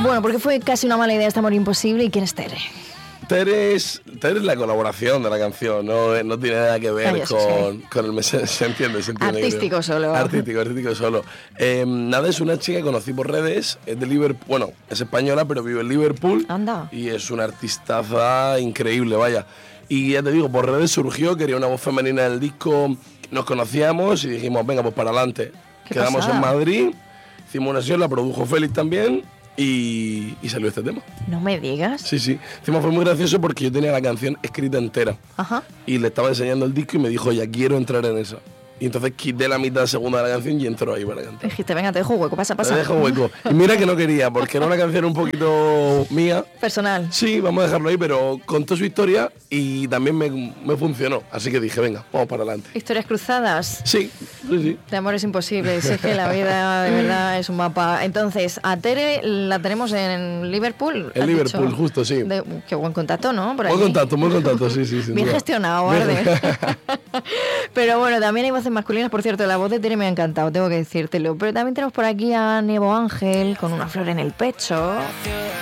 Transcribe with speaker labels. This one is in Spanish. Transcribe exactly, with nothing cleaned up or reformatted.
Speaker 1: Bueno, porque fue casi una mala idea este amor imposible. ¿Y quién es Tere?
Speaker 2: Tere es, Tere es la colaboración de la canción, no, no tiene nada que ver
Speaker 1: Ah,
Speaker 2: con,
Speaker 1: sí.
Speaker 2: con el mensaje, se entiende, se entiende.
Speaker 1: Artístico
Speaker 2: creo.
Speaker 1: solo.
Speaker 2: Artístico, artístico solo. Eh, nada, es una chica que conocí por redes, es de Liverpool, bueno, es española, pero vive en Liverpool.
Speaker 1: Anda.
Speaker 2: Y es una artistaza increíble, vaya. Y ya te digo, por redes surgió, quería una voz femenina del disco, nos conocíamos y dijimos, venga, pues para adelante.
Speaker 1: Qué
Speaker 2: Quedamos
Speaker 1: pasada.
Speaker 2: en Madrid, hicimos una sesión, la produjo Félix también. Y, y salió este tema.
Speaker 1: No me digas.
Speaker 2: Sí, sí. Encima fue muy gracioso porque yo tenía la canción escrita entera.
Speaker 1: Ajá.
Speaker 2: Y le estaba enseñando el disco y me dijo, ya quiero entrar en eso. Y entonces quité la mitad segunda de la canción y entró ahí para cantar.
Speaker 1: Dijiste, venga, te dejo un hueco, pasa,
Speaker 2: Me
Speaker 1: pasa.
Speaker 2: dejo hueco. Y mira que no quería, porque era una canción un poquito mía.
Speaker 1: Personal.
Speaker 2: Sí, vamos a dejarlo ahí, pero contó su historia y también me, me funcionó. Así que dije, venga, vamos para adelante.
Speaker 1: Historias cruzadas.
Speaker 2: Sí, sí, sí.
Speaker 1: De amores imposibles, es que la vida de verdad es un mapa. Entonces, a Tere la tenemos en Liverpool.
Speaker 2: En
Speaker 1: ¿has
Speaker 2: Liverpool,
Speaker 1: dicho?
Speaker 2: justo, sí.
Speaker 1: De- qué buen contacto, ¿no? Por
Speaker 2: Buen
Speaker 1: allí.
Speaker 2: contacto, buen contacto, sí, sí. sin
Speaker 1: Bien
Speaker 2: duda.
Speaker 1: gestionado,
Speaker 2: Bien-
Speaker 1: Arde. Pero bueno, también hay voces masculinas, por cierto, la voz de Tere me ha encantado, tengo que decírtelo. Pero también tenemos por aquí a Nebo Ángel con una flor en el pecho.